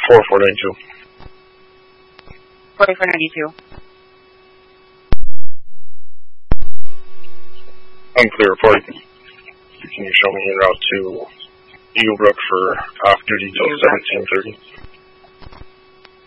4492. 4492. Unclear report. Can you show me en route to Eagle Brook for off duty till 17:30?